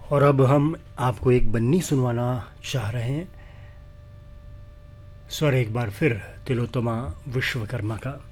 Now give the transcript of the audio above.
और अब हम आपको एक बन्नी सुनवाना चाह रहे हैं। स्वर एक बार फिर तिलोत्तमा विश्वकर्मा का।